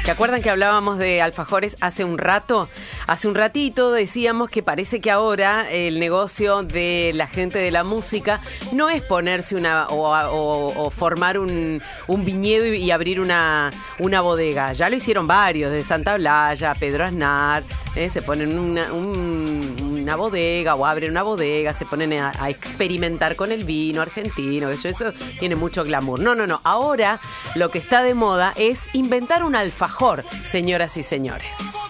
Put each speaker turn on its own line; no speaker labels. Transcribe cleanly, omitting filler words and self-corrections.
¿Se acuerdan que hablábamos de alfajores hace un rato? Hace un ratito decíamos que parece que ahora el negocio de la gente de la música no es ponerse o formar un viñedo y abrir una bodega. Ya lo hicieron varios, de Santa Blaya, Pedro Aznar, se ponen una bodega o abren una bodega, se ponen a experimentar con el vino argentino. Eso tiene mucho glamour. No. Ahora lo que está de moda es inventar un alfajor, señoras y señores.